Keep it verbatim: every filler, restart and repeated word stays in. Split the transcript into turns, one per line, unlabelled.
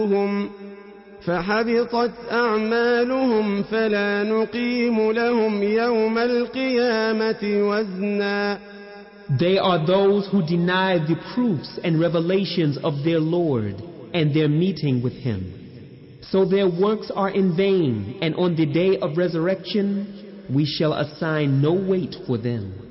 فحبطت أعمالهم فلا نقيم لهم يوم القيامة وزنا.
They are those who deny the proofs and revelations of their Lord and their meeting with Him. So their works are in vain, and on the day of resurrection we shall assign no weight for them.